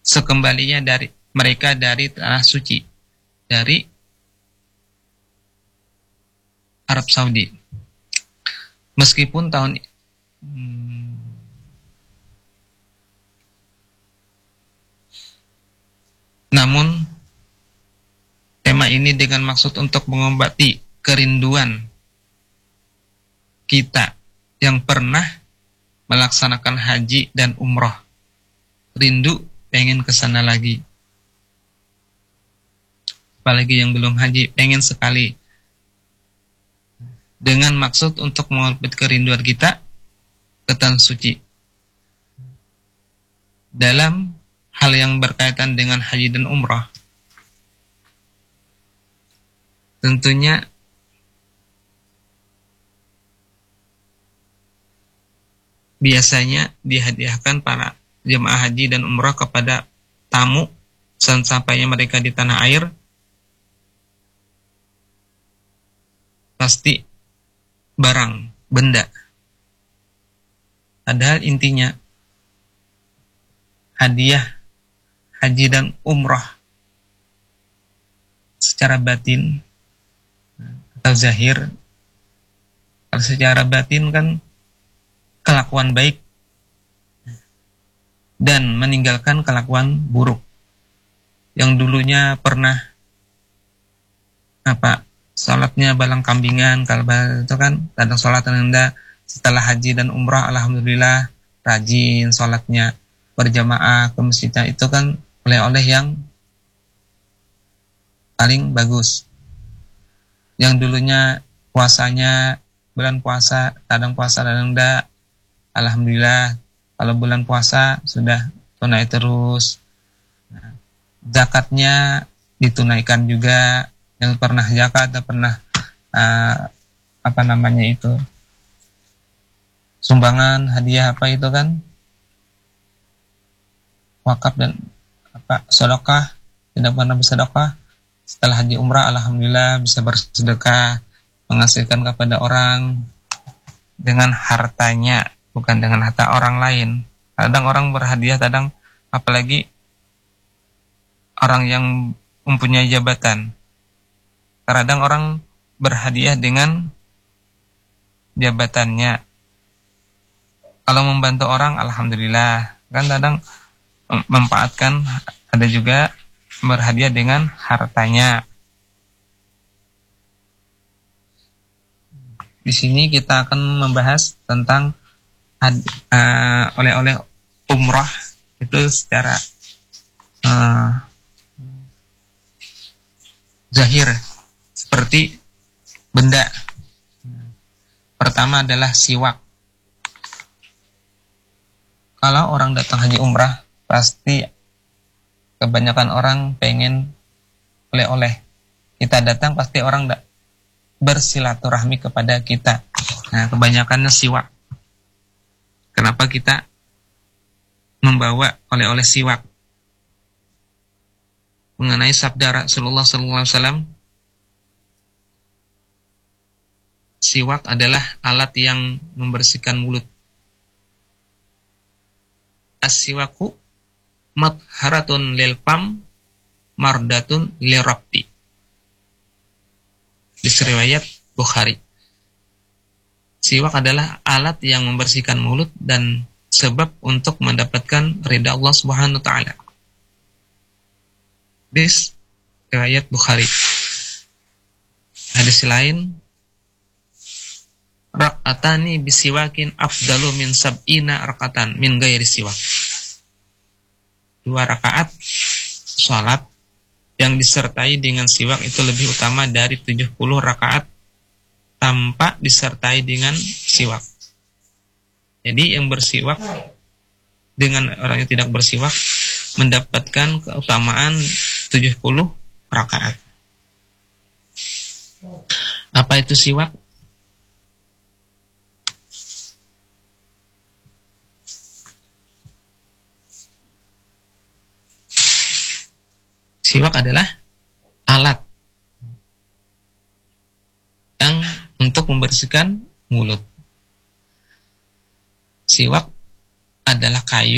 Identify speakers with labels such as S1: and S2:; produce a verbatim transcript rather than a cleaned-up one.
S1: sekembalinya dari mereka dari tanah suci, dari Arab Saudi. Meskipun tahun hmm, namun tema ini dengan maksud untuk mengobati kerinduan kita yang pernah melaksanakan haji dan umroh. Rindu pengen ke sana lagi. Apalagi yang belum haji, pengen sekali. Dengan maksud untuk mengobati kerinduan kita ke tanah suci. Dalam hal yang berkaitan dengan haji dan umroh, tentunya biasanya dihadiahkan para jemaah haji dan umroh kepada tamu sampainya mereka di tanah air, pasti barang, benda. Padahal intinya hadiah haji dan umroh secara batin atau zahir. Kalau secara batin kan kelakuan baik dan meninggalkan kelakuan buruk. Yang dulunya pernah apa salatnya balang kambingan, kalau itu kan kadang salat rendah, setelah haji dan umrah alhamdulillah rajin salatnya, berjamaah ke masjidnya, itu kan oleh-oleh yang paling bagus. Yang dulunya puasanya bulan puasa kadang puasa kadang enggak, alhamdulillah kalau bulan puasa sudah tunai terus. Nah, zakatnya ditunaikan juga. Yang pernah zakat atau pernah uh, apa namanya itu sumbangan hadiah apa itu kan wakaf dan apa sedekah, tidak pernah bersedekah, setelah haji umrah alhamdulillah bisa bersedekah, menghasilkan kepada orang dengan hartanya, bukan dengan harta orang lain. Kadang orang berhadiah, kadang apalagi orang yang mempunyai jabatan, kadang orang berhadiah dengan jabatannya. Kalau membantu orang alhamdulillah, kan kadang memanfaatkan, ada juga berhadiah dengan hartanya. Di sini kita akan membahas tentang uh, oleh-oleh umrah itu secara uh, zahir, seperti benda. Pertama adalah siwak. Kalau orang datang haji umrah, pasti kebanyakan orang pengen oleh-oleh. Kita datang pasti orang da- bersilaturahmi kepada kita. Nah, kebanyakannya siwak. Kenapa kita membawa oleh-oleh siwak? Mengenai sabda Rasulullah sallallahu alaihi wasallam, siwak adalah alat yang membersihkan mulut. As-siwaku matharatun lil fam mardatun lirabti. Di riwayat Bukhari. Siwak adalah alat yang membersihkan mulut dan sebab untuk mendapatkan ridha Allah Subhanahu wa taala. Di riwayat Bukhari. Hadis lain, rak'atani bisiwakin afdalu min sab'ina rak'atan min ghairi siwak. Dua rakaat salat yang disertai dengan siwak itu lebih utama dari tujuh puluh rakaat tanpa disertai dengan siwak. Jadi yang bersiwak dengan orang yang tidak bersiwak mendapatkan keutamaan tujuh puluh rakaat. Apa itu siwak? Siwak adalah alat yang untuk membersihkan mulut. Siwak adalah kayu